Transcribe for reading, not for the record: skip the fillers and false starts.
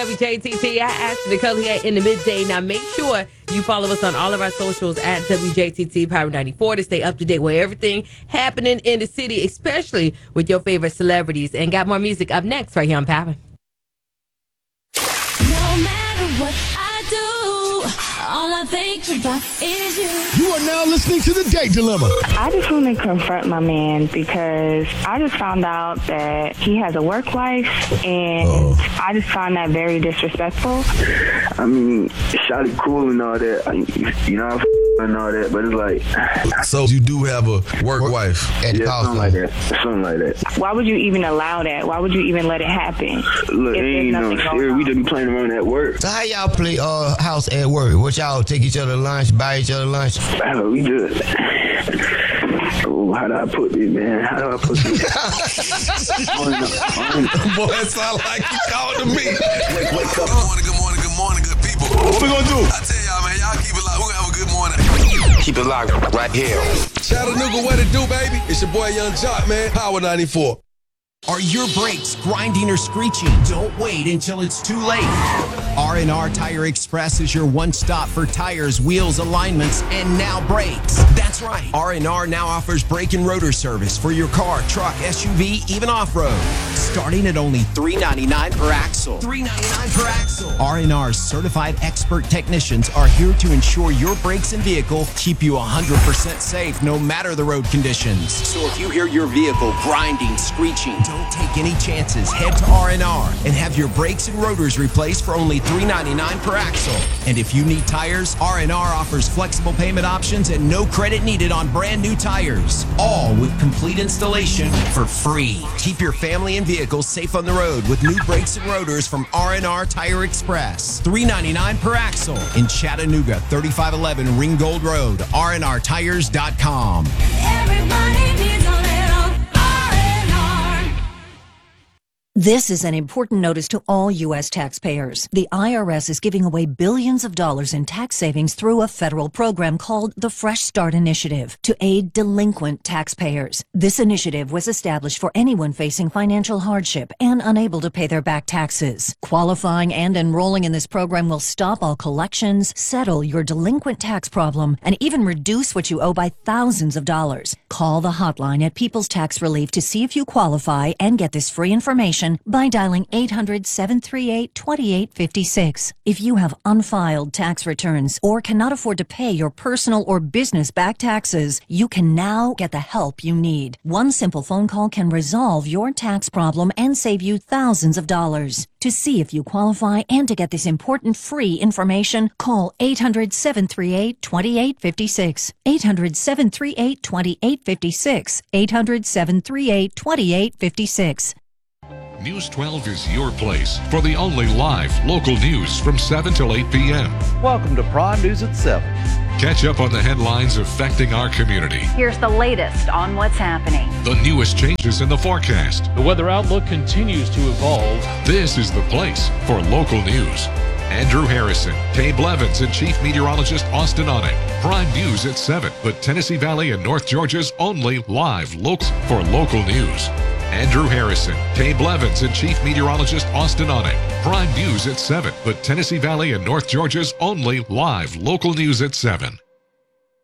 WJTT, I asked you to come here in the midday. Now make sure you follow us on all of our socials at WJTT Power 94 to stay up to date with everything happening in the city, especially with your favorite celebrities. And got more music up next right here on Power. No matter what I do, all I think about is you. You are now listening to The Date Dilemma. I just want to confront my man because I just found out that he has a work wife, and I just find that very disrespectful. I mean, shawty cool and all that, you know, and all that, but it's like... So you do have a work wife at the house? Something like that. Why would you even allow that? Why would you even let it happen? Look, ain't no shit. We just be playing around at work. So how y'all play house at work? What y'all take each other lunch, buy each other lunch? We just... Oh, how do I put this, man? How do I put this? Boy, it sound like you calling to me. Wake up. Good morning, good people. What we gonna do? I tell y'all, man, y'all keep it locked. We're gonna have a good morning. Keep it locked right here. Chattanooga, what it do, baby? It's your boy Young Jock, man. Power 94. Are your brakes grinding or screeching? Don't wait until it's too late. R&R Tire Express is your one-stop for tires, wheels, alignments, and now brakes. That's right. R&R now offers brake and rotor service for your car, truck, SUV, even off-road. Starting at only $3.99 per axle. $3.99 per axle. R&R's certified expert technicians are here to ensure your brakes and vehicle keep you 100% safe no matter the road conditions. So if you hear your vehicle grinding, screeching, don't take any chances. Head to R&R and have your brakes and rotors replaced for only $3.99 per axle. And if you need tires, R&R offers flexible payment options and no credit needed on brand new tires. All with complete installation for free. Keep your family and vehicles safe on the road with new brakes and rotors from R&R Tire Express. $3.99 per axle in Chattanooga, 3511 Ringgold Road, rnrtires.com. Everybody needs a little R&R. This is an important notice to all U.S. taxpayers. The IRS is giving away billions of dollars in tax savings through a federal program called the Fresh Start Initiative to aid delinquent taxpayers. This initiative was established for anyone facing financial hardship and unable to pay their back taxes. Qualifying and enrolling in this program will stop all collections, settle your delinquent tax problem, and even reduce what you owe by thousands of dollars. Call the hotline at People's Tax Relief to see if you qualify and get this free information by dialing 800-738-2856. If you have unfiled tax returns or cannot afford to pay your personal or business back taxes, you can now get the help you need. One simple phone call can resolve your tax problem and save you thousands of dollars. To see if you qualify and to get this important free information, call 800-738-2856. 800-738-2856. 800-738-2856. News 12 is your place for the only live local news from 7 till 8 p.m. Welcome to Prime News at 7. Catch up on the headlines affecting our community. Here's the latest on what's happening. The newest changes in the forecast. The weather outlook continues to evolve. This is the place for local news. Andrew Harrison, Kay Blevins, and Chief Meteorologist Austin Onek. Prime News at 7, but Tennessee Valley and North Georgia's only live looks for local news. Andrew Harrison, Kay Blevins, and Chief Meteorologist Austin Onek. Prime News at 7, but Tennessee Valley and North Georgia's only live local news at 7.